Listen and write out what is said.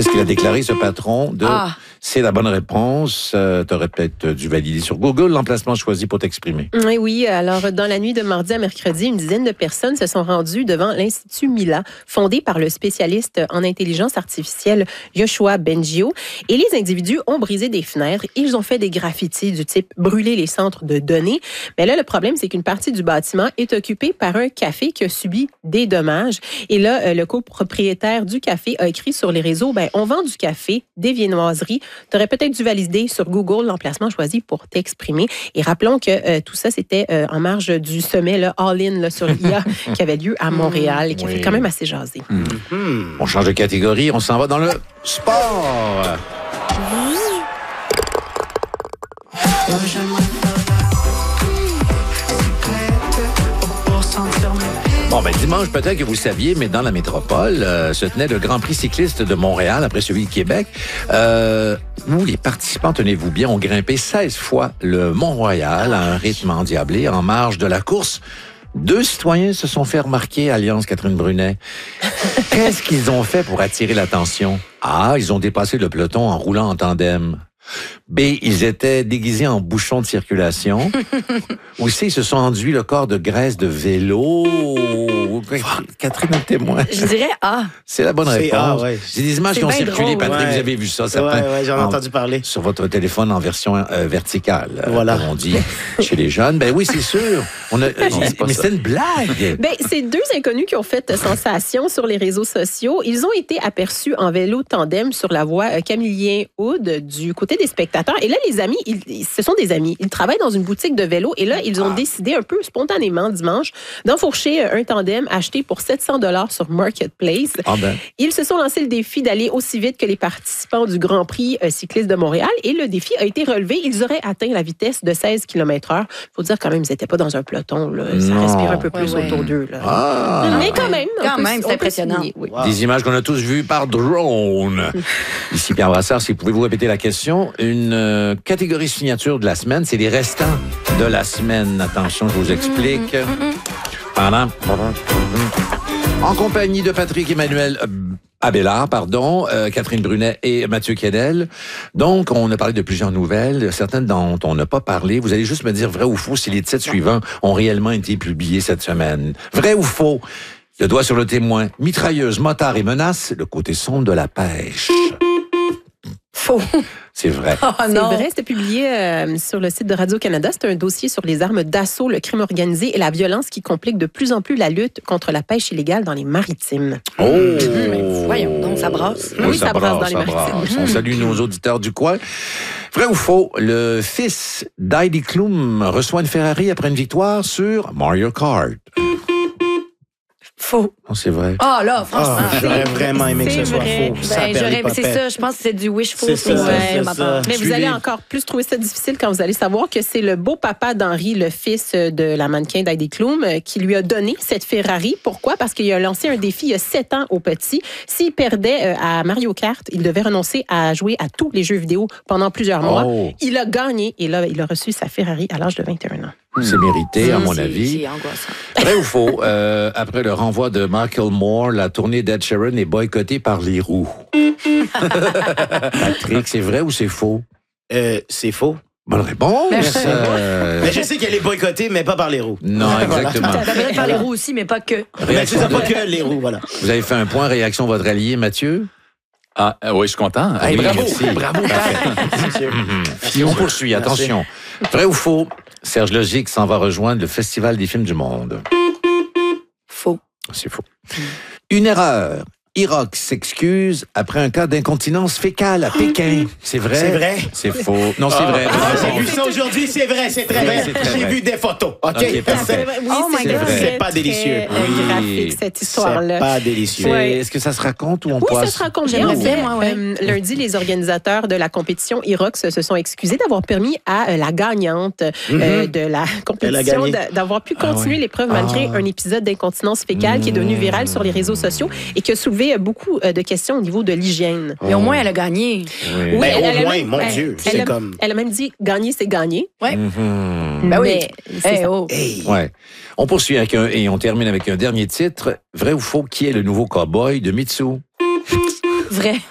Qu'est-ce qu'il a déclaré, ce patron de... C'est la bonne réponse. Tu aurais peut-être dû valider sur Google l'emplacement choisi pour t'exprimer. Oui. Alors, dans la nuit de mardi à mercredi, une dizaine de personnes se sont rendues devant l'Institut Mila, fondé par le spécialiste en intelligence artificielle Yoshua Bengio. Et les individus ont brisé des fenêtres. Ils ont fait des graffitis du type « brûler les centres de données ». Mais là, le problème, c'est qu'une partie du bâtiment est occupée par un café qui a subi des dommages. Et là, le copropriétaire du café a écrit sur les réseaux, on vend du café, des viennoiseries. Tu aurais peut-être dû valider sur Google l'emplacement choisi pour t'exprimer. Et rappelons que tout ça, c'était en marge du sommet là, All-In là, sur l'IA qui avait lieu à Montréal et qui a fait quand même assez jaser. On change de catégorie, on s'en va dans le sport. Dimanche, peut-être que vous saviez, mais dans la métropole, se tenait le Grand Prix cycliste de Montréal, après celui de Québec, où les participants, tenez-vous bien, ont grimpé 16 fois le Mont-Royal à un rythme endiablé en marge de la course. 2 citoyens se sont fait remarquer, Alliance Catherine Brunet. Qu'est-ce qu'ils ont fait pour attirer l'attention? A, ils ont dépassé le peloton en roulant en tandem. B, ils étaient déguisés en bouchons de circulation. Ou C, ils se sont enduits le corps de graisse de vélo. Catherine, un témoin. Je dirais A. C'est la bonne réponse. C'est des images qui ont circulé, Patrick, ouais. Vous avez vu ça, j'en ai entendu parler. Sur votre téléphone en version verticale, voilà. Comme on dit chez les jeunes. Oui, c'est sûr. Mais c'est une blague. C'est 2 inconnus qui ont fait sensation sur les réseaux sociaux. Ils ont été aperçus en vélo tandem sur la voie Camillien-Aude du côté des spectateurs. Et là, les amis, ce sont des amis. Ils travaillent dans une boutique de vélo et là, ils ont décidé un peu spontanément dimanche d'enfourcher un tandem acheté pour 700 $ sur Marketplace. Ils se sont lancé le défi d'aller aussi vite que les participants du Grand Prix cycliste de Montréal et le défi a été relevé. Ils auraient atteint la vitesse de 16 km/h. Il faut dire quand même, ils n'étaient pas dans un peloton. Là. Ça respire un peu plus autour d'eux. Là. Mais quand même, c'est impressionnant. Wow. Des images qu'on a tous vues par drone. Ici Pierre Brassard, si vous pouvez vous répéter la question. Une catégorie signature de la semaine, c'est les restants de la semaine. Attention, je vous explique. En compagnie de Patrick Emmanuel Abélard, Catherine Brunet et Mathieu Quennel. Donc, on a parlé de plusieurs nouvelles, certaines dont on n'a pas parlé. Vous allez juste me dire vrai ou faux si les titres suivants ont réellement été publiés cette semaine. Vrai ou faux? Le doigt sur le témoin. Mitrailleuse, motard et menace, le côté sombre de la pêche. Faux. C'est vrai. C'est vrai, c'était publié sur le site de Radio-Canada. C'est un dossier sur les armes d'assaut, le crime organisé et la violence qui complique de plus en plus la lutte contre la pêche illégale dans les maritimes. Voyons donc, ça brasse. Oui, ça brasse dans les maritimes. On salue nos auditeurs du coin. Vrai ou faux, le fils d'Heidi Klum reçoit une Ferrari après une victoire sur Mario Kart. Faux. Non, c'est vrai. Là, franchement. J'aurais vraiment aimé que ce soit faux. C'est ça, je pense que c'est du wishful. C'est ça. Mais vous allez encore plus trouver ça difficile quand vous allez savoir que c'est le beau-papa d'Henri, le fils de la mannequin d'Heidi Klum, qui lui a donné cette Ferrari. Pourquoi? Parce qu'il a lancé un défi il y a 7 ans au petit. S'il perdait à Mario Kart, il devait renoncer à jouer à tous les jeux vidéo pendant plusieurs mois. Il a gagné et là, il a reçu sa Ferrari à l'âge de 21 ans. C'est mérité, à mon avis. C'est angoissant. Vrai ou faux, après le renvoi de Michael Moore, la tournée d'Ed Sheeran est boycottée par les roues. Patrick, c'est vrai ou c'est faux? C'est faux. Bonne réponse. Mais je sais qu'elle est boycottée, mais pas par les roues. Non, exactement. Ça peut être par les roues aussi, mais pas que. Mais c'est pas que les roues, voilà. Vous avez fait un point, réaction votre allié, Mathieu? Oui, je suis content. Oui, bravo. merci. Bravo. On poursuit, attention. Vrai ou faux, Serge Logique s'en va rejoindre le Festival des films du monde. Faux. C'est faux. Une erreur. Irak s'excuse après un cas d'incontinence fécale à Pékin. C'est vrai? C'est vrai? C'est faux. Non, c'est vrai. J'ai vu ça aujourd'hui, c'est vrai, c'est très vrai. J'ai vu des photos. OK? OK, parfait. C'est pas délicieux. Graphique, cette histoire-là. C'est pas délicieux. Est-ce que ça se raconte ou on passe? Oui, ça se raconte. J'aimerais bien, moi, lundi, les organisateurs de la compétition Irox se sont excusés d'avoir permis à la gagnante de la compétition d'avoir pu continuer l'épreuve malgré un épisode d'incontinence fécale qui est devenu viral sur les réseaux sociaux et qui a soulevé beaucoup de questions au niveau de l'hygiène. Mais au moins, elle a gagné. Oui. Mais elle au moins, même, mon Dieu, c'est comme... Elle a même dit, gagner, c'est gagner. Oui. Ben oui. Ouais. On poursuit et on termine avec un dernier titre. Vrai ou faux, qui est le nouveau cow-boy de Mitsu? Vrai.